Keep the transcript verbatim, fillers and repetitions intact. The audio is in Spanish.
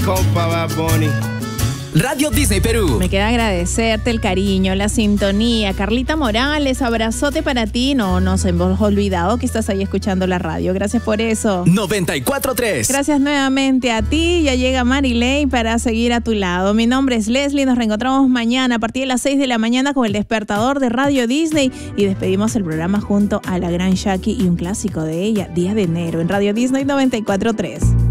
compa Bad Bunny. Radio Disney Perú. Me queda agradecerte el cariño, la sintonía. Carlita Morales, abrazote para ti. No nos hemos olvidado que estás ahí escuchando la radio. Gracias por eso. noventa y cuatro tres. Gracias nuevamente a ti. Ya llega Marilei para seguir a tu lado. Mi nombre es Leslie. Nos reencontramos mañana a partir de las seis de la mañana con el despertador de Radio Disney. Y despedimos el programa junto a la gran Shaki y un clásico de ella, Día de Enero, en Radio Disney noventa y cuatro tres.